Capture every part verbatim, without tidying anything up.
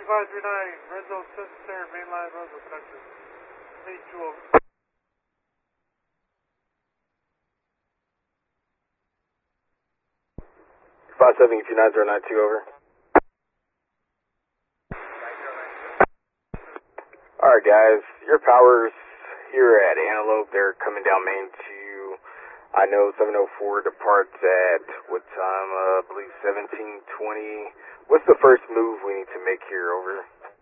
five three nine, red zone sister, mainline Roseville, Texas. eight two over. five seven two nine zero nine two over. Alright guys, your powers here at Antelope, they're coming down main to, I know seven oh four departs at, what time, uh, I believe seventeen twenty. What's the first move we need to make here, over?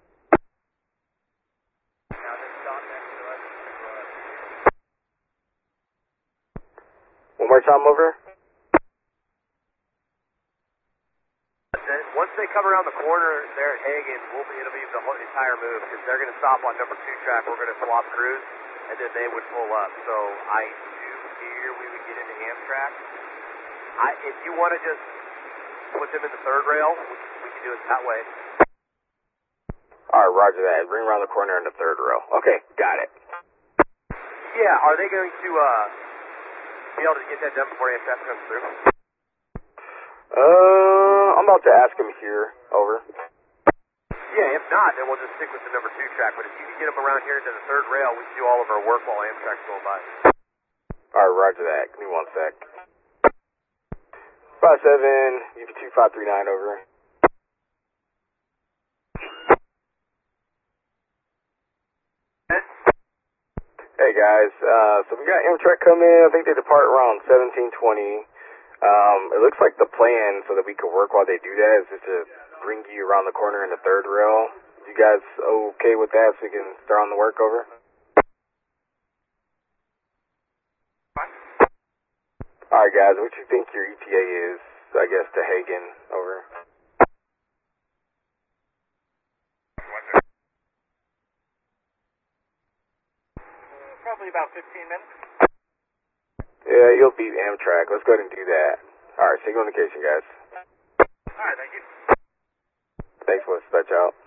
One more time, over? Once they come around the corner there at Hagen, we'll be, it'll be the whole entire move because they're going to stop on number two track. We're going to swap crews, and then they would pull up. So I do fear we would get into Amtrak. I, if you want to just put them in the third rail, we, we can do it that way. Alright, roger that. Bring around the corner in the third row. Okay, got it. Yeah, are they going to uh, be able to get that done before Amtrak comes through? Uh, I'm about to ask him here, over. Yeah, if not, then we'll just stick with the number two track. But if you can get them around here into the third rail, we can do all of our work while Amtrak's going by. Alright, roger that. Give me one sec. five seven, U P two five three nine, over. Hey guys, uh, so we got Amtrak coming. I think they depart around seventeen twenty. Um, it looks like the plan so that we can work while they do that is just to bring you around the corner in the third rail. You guys okay with that so we can start on the work, over? Alright guys, what you think your E T A is, I guess, to Hagen, over? Probably about fifteen minutes. Yeah, you'll beat Amtrak. Let's go ahead and do that. Alright, signal indication, guys. Alright, thank you. Thanks for the dispatch out.